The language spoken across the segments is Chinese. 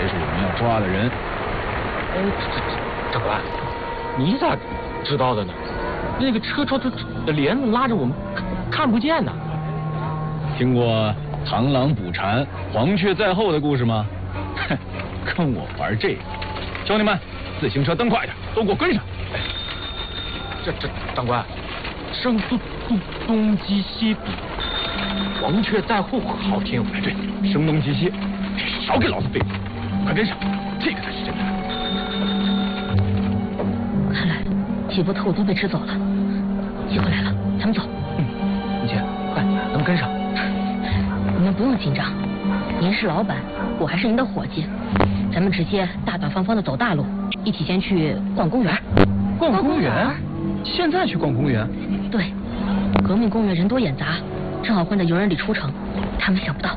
是我们要抓的人。 长官，你咋知道的呢？那个车窗的帘子拉着我们，看不见呢。 听过螳螂捕蝉，黄雀在后的故事吗？哼，跟我玩这个。兄弟们，自行车蹬快点，都给我跟上！ 这长官，声东击西比黄雀在后好听。 哎，对，声东击西，少给老子废话，快跟上，这个才是真的。 看来几波特务都被吃走了，机会来了，咱们走。 你姐，快，咱们跟上。 你们不用紧张，您是老板，我还是您的伙计，咱们直接大大方方的走大路，一起先去逛公园。 逛公园？现在去逛公园？ 对，革命公园人多眼杂，正好混在游人里出城，他们想不到。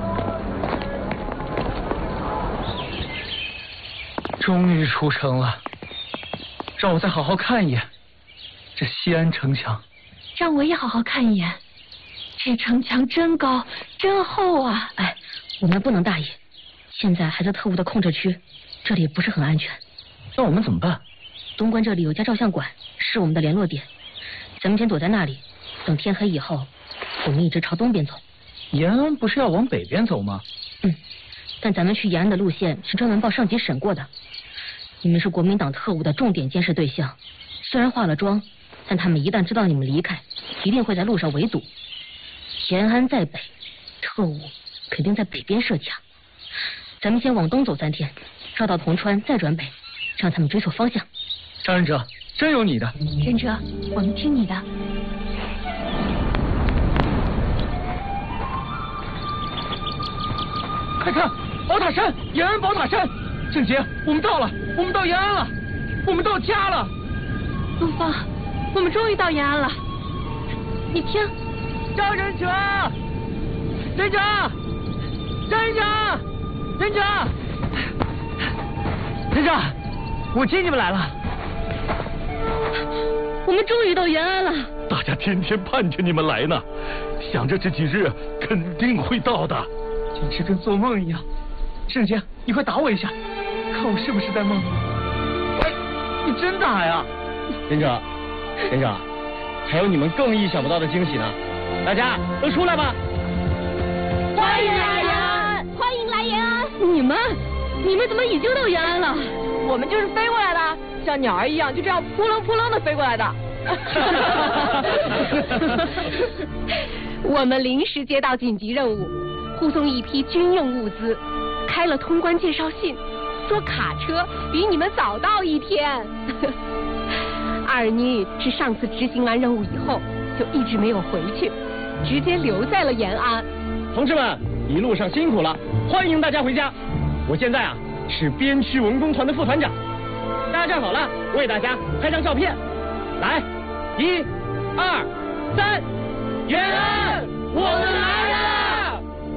终于出城了，让我再好好看一眼这西安城墙。 让我也好好看一眼，这城墙真高真厚啊！ 哎，我们不能大意，现在还在特务的控制区，这里不是很安全。 那我们怎么办？ 东关这里有家照相馆，是我们的联络点，咱们先躲在那里，等天黑以后，我们一直朝东边走。 延安不是要往北边走吗？ 但咱们去延安的路线是专门报上级审过的。你们是国民党特务的重点监视对象，虽然化了妆，但他们一旦知道你们离开，一定会在路上围堵。延安在北，特务肯定在北边设卡。咱们先往东走3天，绕到铜川再转北，让他们追错方向。 张忍者，真有你的！ 忍者，我们听你的。 快看，宝塔山，延安宝塔山！郑杰，我们到了，我们到延安了，我们到家了。 东方，我们终于到延安了。你听， 张忍者，忍者，忍者，忍者，忍者，我接你们来了。 我们终于到延安了。 大家天天盼着你们来呢，想着这几日肯定会到的。 简直跟做梦一样。郑杰，你快打我一下，看我是不是在梦。哎，你真打呀！ 忍者，忍者，还有你们更意想不到的惊喜呢！大家都出来吧！ 欢迎来延安，欢迎来延安！ 你们怎么已经到延安了？ 我们就是飞过来的，像鸟儿一样就这样扑棱扑棱的飞过来的。 我们临时接到紧急任务，护送一批军用物资，开了通关介绍信，说卡车比你们早到1天。二妮是上次执行完任务以后就一直没有回去，直接留在了延安。 同志们，一路上辛苦了，欢迎大家回家。我现在啊是边区文工团的副团长，大家站好了，我给大家拍张照片。来，1、2、3，延安，我们来！